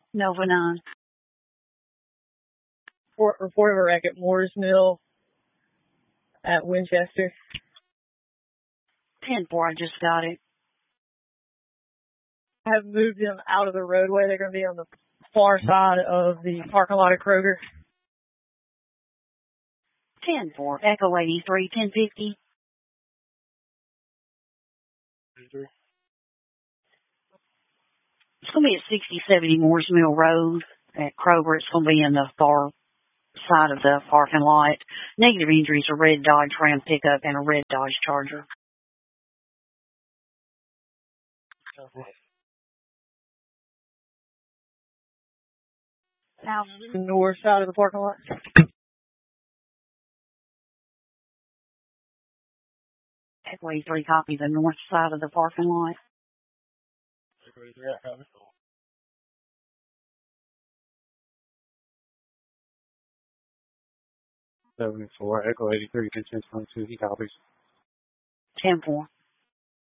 Nova 9. Report of a wreck at Moore's Mill at Winchester. 10-4, I just got it. I have moved them out of the roadway. They're going to be on the far side of the parking lot of Kroger. 10-4, Echo 83, 1050. It's going to be at 6070 Moore's Mill Road at Kroger. It's going to be in the far side of the parking lot. Negative injuries, a red Dodge Ram pickup and a red Dodge Charger. Now, north side of the parking lot. Echo 83 copy the north side of the parking lot. 74, Echo 83, 1022, he copies. 10-4.